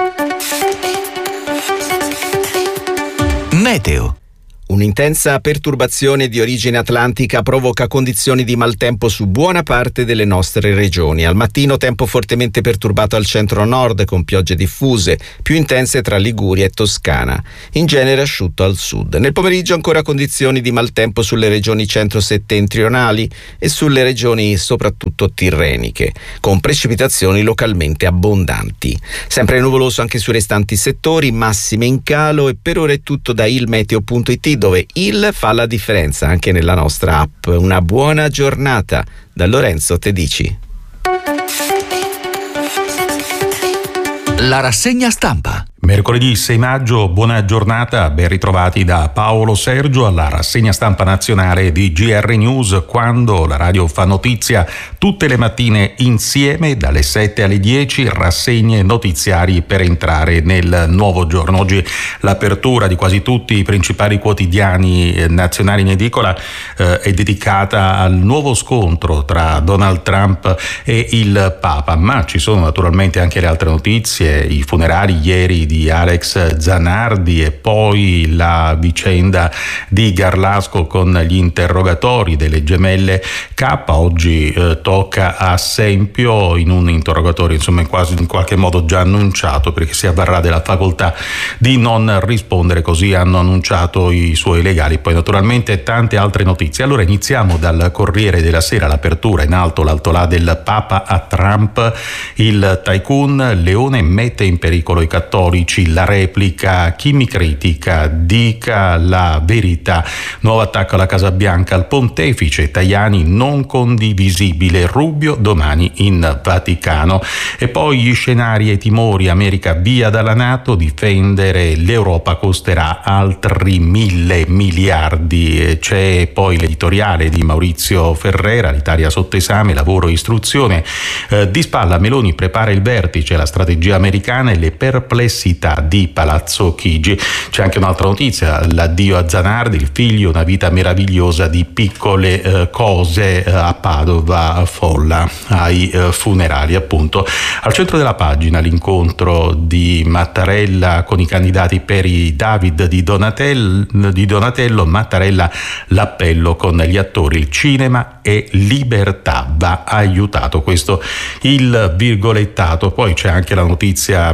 Meteo. Un'intensa perturbazione di origine atlantica provoca condizioni di maltempo su buona parte delle nostre regioni. Al mattino tempo fortemente perturbato al centro-nord con piogge diffuse, più intense tra Liguria e Toscana. In genere asciutto al sud. Nel pomeriggio ancora condizioni di maltempo sulle regioni centro-settentrionali e sulle regioni soprattutto tirreniche, con precipitazioni localmente abbondanti. Sempre nuvoloso anche sui restanti settori, massime in calo e per ora è tutto da ilmeteo.it, dove il fa la differenza anche nella nostra app. Una buona giornata da Lorenzo Tedici. La rassegna stampa. Mercoledì 6 maggio, buona giornata, ben ritrovati da Paolo Sergio alla rassegna stampa nazionale di GR News, quando la radio fa notizia tutte le mattine insieme dalle 7 alle 10, rassegne notiziari per entrare nel nuovo giorno. Oggi l'apertura di quasi tutti i principali quotidiani nazionali in edicola è dedicata al nuovo scontro tra Donald Trump e il Papa, ma ci sono naturalmente anche le altre notizie, i funerali ieri di di Alex Zanardi e poi la vicenda di Garlasco con gli interrogatori delle gemelle K. Oggi tocca a Sempio in un interrogatorio quasi in qualche modo già annunciato, perché si avvarrà della facoltà di non rispondere, così hanno annunciato i suoi legali. Poi naturalmente tante altre notizie. Allora iniziamo dal Corriere della Sera, l'apertura in alto l'altolà del Papa a Trump, il tycoon Leone mette in pericolo i cattolici, la replica, chi mi critica dica la verità, nuovo attacco alla Casa Bianca, al pontefice, Tajani non condivisibile, Rubio domani in Vaticano. E poi gli scenari e i timori, America via dalla NATO, difendere l'Europa costerà altri 1.000 miliardi. C'è poi l'editoriale di Maurizio Ferrera, l'Italia sotto esame, lavoro e istruzione, di spalla Meloni prepara il vertice, la strategia americana e le perplessità di Palazzo Chigi. C'è anche un'altra notizia, l'addio a Zanardi, il figlio, una vita meravigliosa di piccole cose a Padova, folla ai funerali appunto. Al centro della pagina l'incontro di Mattarella con i candidati per i David di Donatello, Mattarella l'appello con gli attori, il cinema e libertà va aiutato, questo il virgolettato. Poi c'è anche la notizia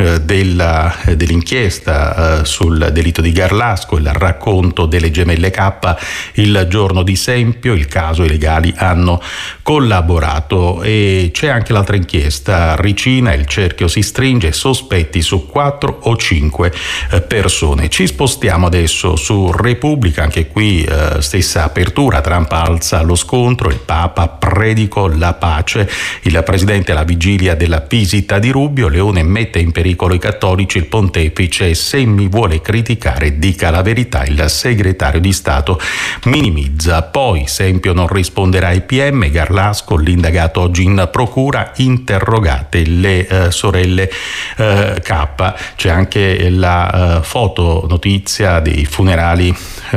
dell'inchiesta sul delitto di Garlasco, il racconto delle gemelle K, il giorno di Sempio, il caso, i legali hanno collaborato. E c'è anche l'altra inchiesta, Ricina, il cerchio si stringe, sospetti su 4 o 5 persone. Ci spostiamo adesso su Repubblica, anche qui stessa apertura, Trump alza lo scontro, il Papa predico la pace, il presidente alla vigilia della visita di Rubio, Leone mette in pericolo i cattolici, il pontefice se mi vuole criticare dica la verità, il segretario di Stato minimizza. Poi Sempio non risponderà ai PM, Garlasco l'indagato oggi in procura, interrogate le sorelle K. C'è anche la foto notizia dei funerali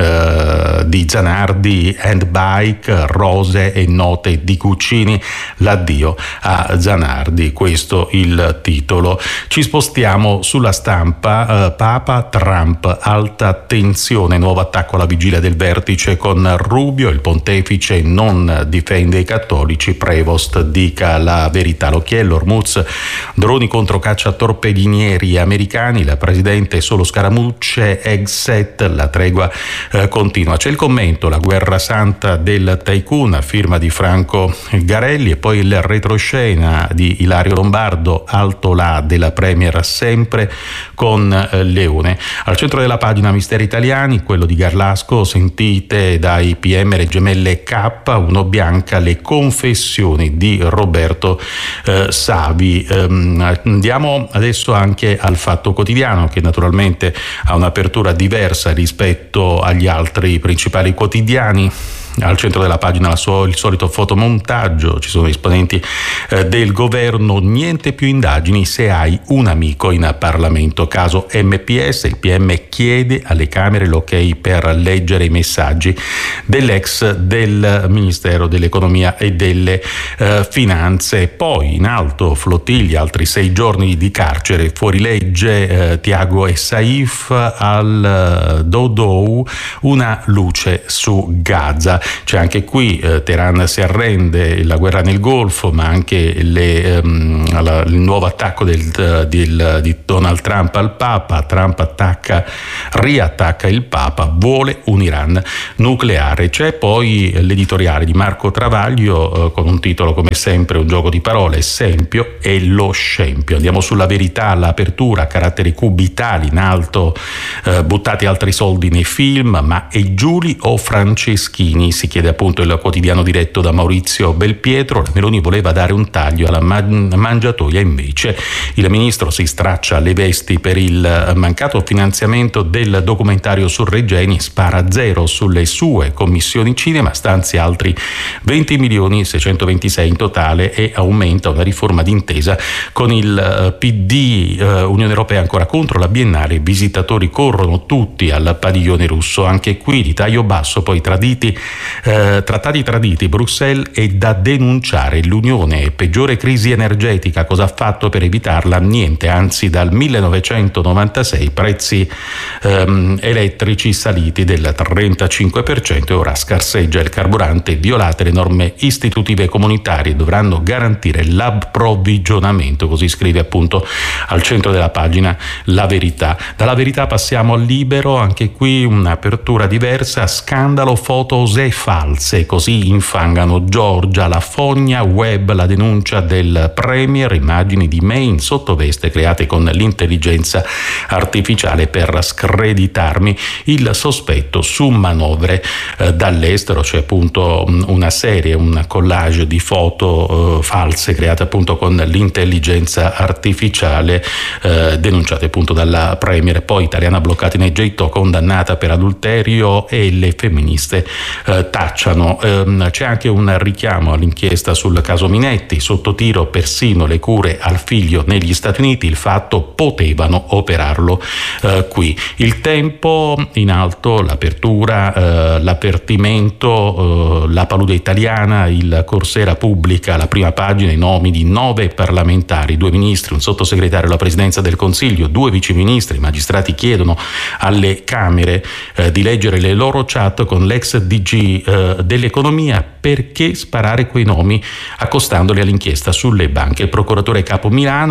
di Zanardi, handbike, rose e note di Guccini, l'addio a Zanardi, questo il titolo. Ci spostiamo sulla Stampa, Papa Trump, alta tensione, nuovo attacco alla vigilia del vertice con Rubio, il pontefice non difende i cattolici, Prevost dica la verità, l'occhiello, Hormuz, droni contro cacciatorpedinieri americani, la presidente solo scaramucce, exit, la tregua continua. C'è il commento, la guerra santa del tycoon a firma di Franco Garelli, e poi il retroscena di Ilario Lombardo, alto là della Premier sempre con Leone. Al centro della pagina misteri italiani, quello di Garlasco, sentite dai PM le gemelle K, uno bianca, le confessioni di Roberto Savi. Andiamo adesso anche al Fatto Quotidiano, che naturalmente ha un'apertura diversa rispetto agli altri principali quotidiani. Al centro della pagina il solito fotomontaggio, ci sono esponenti del governo, niente più indagini se hai un amico in Parlamento. Caso MPS, il PM chiede alle Camere l'ok per leggere i messaggi dell'ex del Ministero dell'Economia e delle Finanze. Poi in alto Flottiglia, altri 6 giorni di carcere, fuorilegge Tiago e Saif al Dodou, una luce su Gaza. C'è anche qui Teheran si arrende, la guerra nel Golfo, ma anche il nuovo attacco di Donald Trump al Papa. Trump riattacca il Papa, vuole un Iran nucleare. C'è poi l'editoriale di Marco Travaglio con un titolo come sempre un gioco di parole, Sempio e lo scempio. Andiamo sulla Verità, all'apertura, caratteri cubitali in alto, buttati altri soldi nei film, ma e Giuli o Franceschini? Si chiede appunto il quotidiano diretto da Maurizio Belpietro. La Meloni voleva dare un taglio alla mangiatoia, invece il ministro si straccia le vesti per il mancato finanziamento del documentario su Regeni, spara zero sulle sue commissioni cinema, stanzia altri 20.626 in totale e aumenta una riforma d'intesa con il PD. Unione Europea ancora contro la Biennale, visitatori corrono tutti al padiglione russo. Anche qui di taglio basso, poi traditi trattati traditi, Bruxelles è da denunciare. L'Unione, peggiore crisi energetica, cosa ha fatto per evitarla? Niente, anzi dal 1996 prezzi elettrici saliti del 35% e ora scarseggia il carburante. Violate le norme istitutive comunitarie, dovranno garantire l'approvvigionamento, così scrive appunto al centro della pagina La Verità. Dalla Verità passiamo al Libero, anche qui un'apertura diversa, scandalo fotos false, così infangano Giorgia, la fogna web, la denuncia del premier, immagini di me in sottoveste create con l'intelligenza artificiale per screditarmi, il sospetto su manovre dall'estero. C'è appunto una serie, un collage di foto false create appunto con l'intelligenza artificiale, denunciate appunto dalla premier. Poi italiana bloccata in Egitto, condannata per adulterio e le femministe tacciano. C'è anche un richiamo all'inchiesta sul caso Minetti, sotto tiro persino le cure al figlio negli Stati Uniti, il fatto potevano operarlo qui. Il Tempo in alto, l'apertura, l'avvertimento, la palude italiana, il Corsera pubblica la prima pagina, i nomi di 9 parlamentari, 2 ministri, un sottosegretario alla presidenza del Consiglio, 2 viceministri. I magistrati chiedono alle Camere di leggere le loro chat con l'ex DG dell'economia. Perché sparare quei nomi accostandoli all'inchiesta sulle banche? Il procuratore capo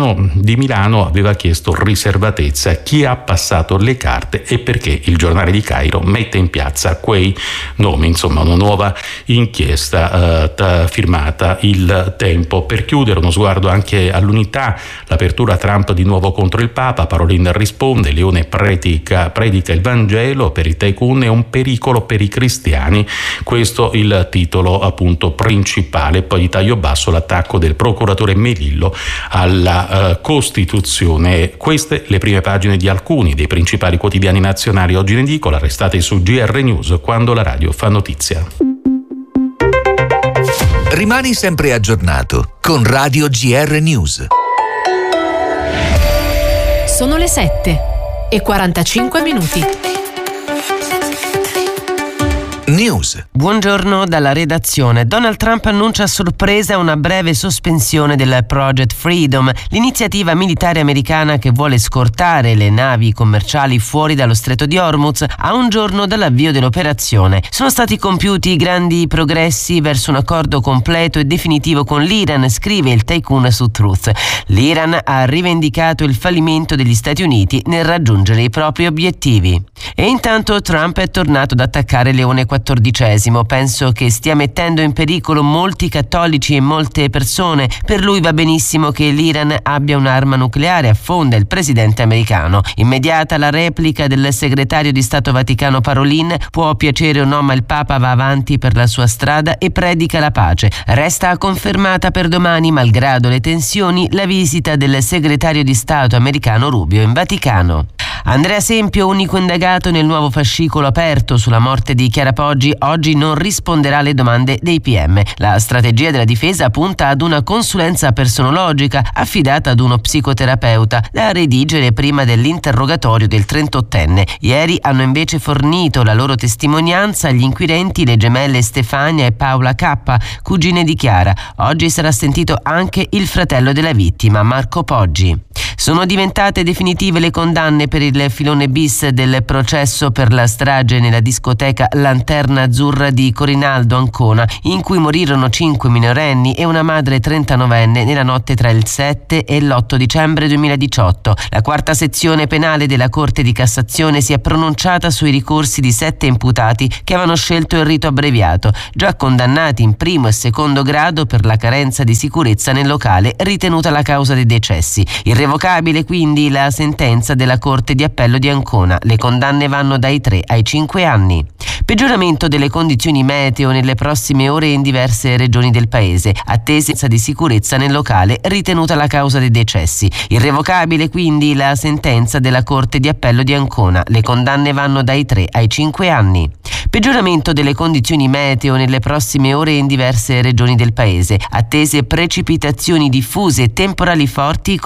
di Milano aveva chiesto riservatezza. Chi ha passato le carte e perché il Giornale di Cairo mette in piazza quei nomi? Insomma, una nuova inchiesta firmata Il Tempo. Per chiudere, uno sguardo anche all'Unità, l'apertura Trump di nuovo contro il Papa, Parolin risponde, Leone predica il Vangelo, per i tycoon è un pericolo per i cristiani, questo il titolo appunto principale. Poi di taglio basso l'attacco del procuratore Melillo alla Costituzione. Queste le prime pagine di alcuni dei principali quotidiani nazionali oggi in edicola. Restate su GR News, quando la radio fa notizia. Rimani sempre aggiornato con Radio GR News. Sono le 7:45. News. Buongiorno dalla redazione. Donald Trump annuncia a sorpresa una breve sospensione del Project Freedom, l'iniziativa militare americana che vuole scortare le navi commerciali fuori dallo stretto di Hormuz a un giorno dall'avvio dell'operazione. Sono stati compiuti grandi progressi verso un accordo completo e definitivo con l'Iran, scrive il tycoon su Truth. L'Iran ha rivendicato il fallimento degli Stati Uniti nel raggiungere i propri obiettivi. E intanto Trump è tornato ad attaccare Leone XIV. Penso che stia mettendo in pericolo molti cattolici e molte persone. Per lui va benissimo che l'Iran abbia un'arma nucleare, affonda il presidente americano. Immediata la replica del segretario di Stato Vaticano Parolin: può piacere o no, ma il Papa va avanti per la sua strada e predica la pace. Resta confermata per domani, malgrado le tensioni, la visita del segretario di Stato americano Rubio in Vaticano. Andrea Sempio, unico indagato nel nuovo fascicolo aperto sulla morte di Chiara Poggi, oggi non risponderà alle domande dei PM. La strategia della difesa punta ad una consulenza personologica affidata ad uno psicoterapeuta da redigere prima dell'interrogatorio del 38enne. Ieri hanno invece fornito la loro testimonianza agli inquirenti le gemelle Stefania e Paola K, cugine di Chiara. Oggi sarà sentito anche il fratello della vittima, Marco Poggi. Sono diventate definitive le condanne per il filone bis del processo per la strage nella discoteca Lanterna Azzurra di Corinaldo, Ancona, in cui morirono 5 minorenni e una madre 39enne nella notte tra il 7 e l'8 dicembre 2018. La quarta sezione penale della Corte di Cassazione si è pronunciata sui ricorsi di 7 imputati che avevano scelto il rito abbreviato, già condannati in primo e secondo grado per la carenza di sicurezza nel locale ritenuta la causa dei decessi. Irrevocabile quindi la sentenza della Corte di Appello di Ancona. Le condanne vanno dai 3 ai 5 anni. Peggioramento delle condizioni meteo nelle prossime ore in diverse regioni del paese. Attesa di sicurezza nel locale ritenuta la causa dei decessi. Irrevocabile quindi la sentenza della Corte di Appello di Ancona. Le condanne vanno dai 3 ai 5 anni. Peggioramento delle condizioni meteo nelle prossime ore in diverse regioni del paese. Attese precipitazioni diffuse e temporali forti